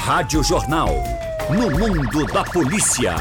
Rádio Jornal, no mundo da polícia.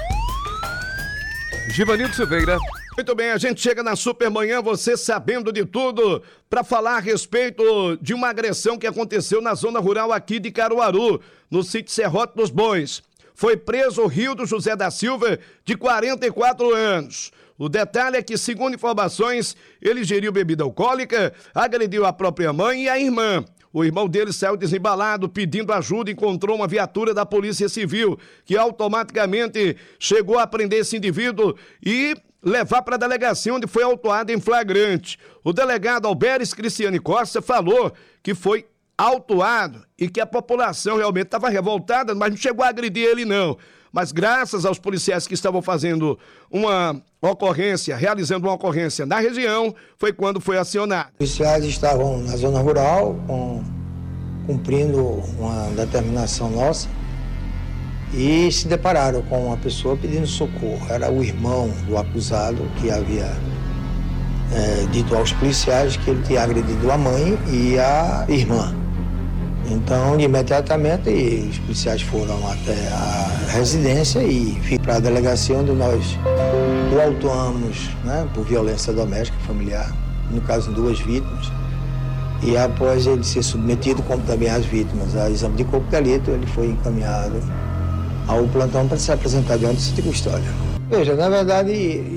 Givanildo Silveira. Muito bem, a gente chega na Supermanhã, você sabendo de tudo, para falar a respeito de uma agressão que aconteceu na zona rural aqui de Caruaru, no sítio Serrote dos Bons. Foi preso o Rildo José da Silva, de 44 anos. O detalhe é que, segundo informações, ele ingeriu bebida alcoólica, agrediu a própria mãe e a irmã. O irmão dele saiu desembalado, pedindo ajuda, encontrou uma viatura da Polícia Civil, que automaticamente chegou a prender esse indivíduo e levar para a delegacia, onde foi autuado em flagrante. O delegado Alberes Cristiane Costa falou que foi autuado e que a população realmente estava revoltada, mas não chegou a agredir ele não. Mas graças aos policiais que estavam fazendo uma ocorrência, realizando uma ocorrência na região, foi quando foi acionado. Os policiais estavam na zona rural, cumprindo uma determinação nossa, e se depararam com uma pessoa pedindo socorro. Era o irmão do acusado que havia dito aos policiais que ele tinha agredido a mãe e a irmã. Então, imediatamente, os policiais foram até a residência e fui para a delegacia, onde nós o autuamos, né, por violência doméstica familiar, no caso, 2 vítimas. E após ele ser submetido, como também as vítimas, a exame de corpo de delito, ele foi encaminhado ao plantão para ser apresentado diante de custódia. Veja, na verdade,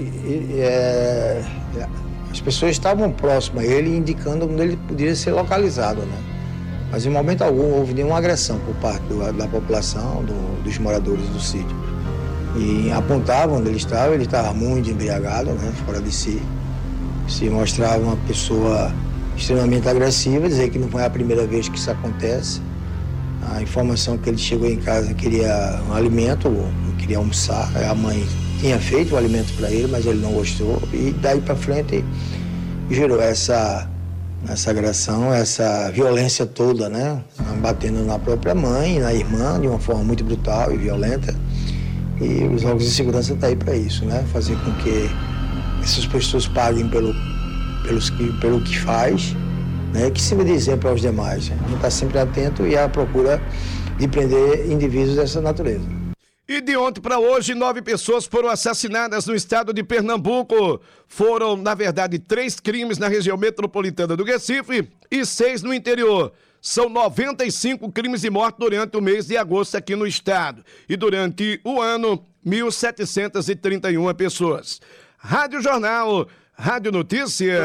as pessoas estavam próximas a ele, indicando onde ele poderia ser localizado, né? Mas em momento algum houve nenhuma agressão por parte da população, dos moradores do sítio. E apontavam onde ele estava muito embriagado, né, fora de si. Se mostrava uma pessoa extremamente agressiva, dizer que não foi a primeira vez que isso acontece. A informação que ele chegou em casa queria um alimento, queria almoçar, a mãe tinha feito o alimento para ele, mas ele não gostou. E daí para frente gerou essa agressão, essa violência toda, né? Batendo na própria mãe, na irmã, de uma forma muito brutal e violenta. E os órgãos de segurança estão aí para isso, né? Fazer com que essas pessoas paguem pelo que faz, né? Que sirva de exemplo aos demais. A gente está sempre atento e à procura de prender indivíduos dessa natureza. E de ontem para hoje, 9 pessoas foram assassinadas no estado de Pernambuco. Foram, na verdade, 3 crimes na região metropolitana do Recife e 6 no interior. São 95 crimes de morte durante o mês de agosto aqui no estado. E durante o ano, 1.731 pessoas. Rádio Jornal, Rádio Notícia.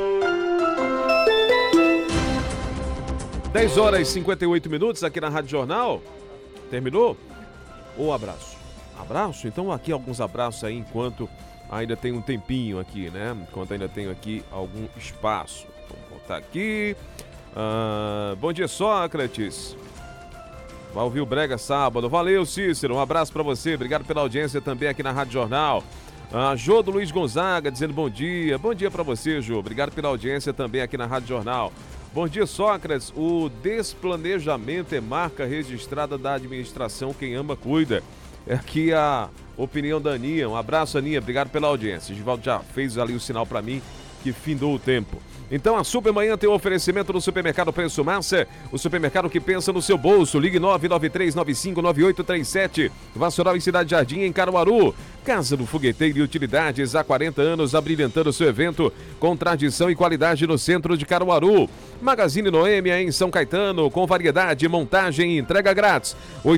10 horas e 58 minutos aqui na Rádio Jornal. Terminou? Ou abraço? Abraço? Então aqui alguns abraços aí enquanto ainda tem um tempinho aqui, né? Enquanto ainda tenho aqui algum espaço. Vamos voltar aqui. Bom dia, Sócrates. Vai ouvir o Brega sábado. Valeu, Cícero. Um abraço pra você. Obrigado pela audiência também aqui na Rádio Jornal. Jô do Luiz Gonzaga dizendo bom dia. Bom dia pra você, Jô. Obrigado pela audiência também aqui na Rádio Jornal. Bom dia, Sócrates. O desplanejamento é marca registrada da administração. Quem ama, cuida. É aqui a opinião da Aninha. Um abraço, Aninha. Obrigado pela audiência. Givaldo já fez ali o sinal para mim que findou o tempo. Então a Supermanhã tem um oferecimento do Supermercado Preço Massa, o supermercado que pensa no seu bolso. Ligue 993959837, Vassoural e Cidade Jardim, em Caruaru. Casa do Fogueteiro e Utilidades, há 40 anos, abrilhantando seu evento com tradição e qualidade no centro de Caruaru. Magazine Noêmia, em São Caetano, com variedade, montagem e entrega grátis.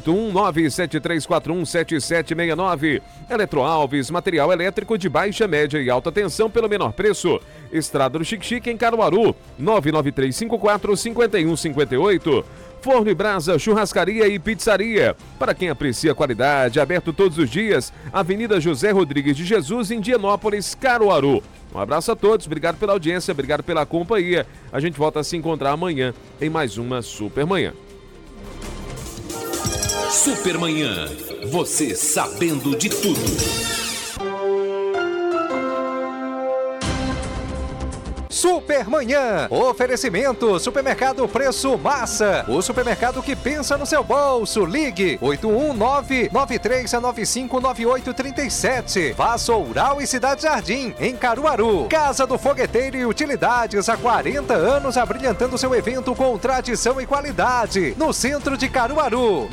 81973417769. Eletroalves, material elétrico de baixa, média e alta tensão pelo menor preço. Estrada do Xique-Xique, em Caruaru, 993545158. Forno e Brasa, churrascaria e pizzaria. Para quem aprecia qualidade, aberto todos os dias. Avenida José Rodrigues de Jesus, em Dianópolis, Caruaru. Um abraço a todos, obrigado pela audiência, obrigado pela companhia. A gente volta a se encontrar amanhã em mais uma Supermanhã. Supermanhã, você sabendo de tudo. Supermanhã. Oferecimento Supermercado Preço Massa. O supermercado que pensa no seu bolso. Ligue 819-9395-9837. Vassoural e Cidade Jardim, em Caruaru. Casa do Fogueteiro e Utilidades, há 40 anos abrilhantando seu evento com tradição e qualidade. No centro de Caruaru.